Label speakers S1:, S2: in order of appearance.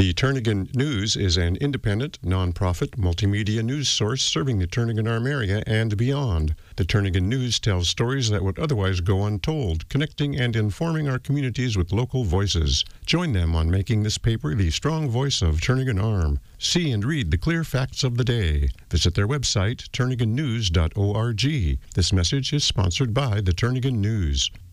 S1: The Turnagain News is an independent, nonprofit, multimedia news source serving the Turnagain-Arm area and beyond. The Turnagain News tells stories that would otherwise go untold, connecting and informing our communities with local voices. Join them on making this paper the strong voice of Turnagain-Arm. See and read the clear facts of the day. Visit their website, turnagainnews.org. This message is sponsored by the Turnagain News.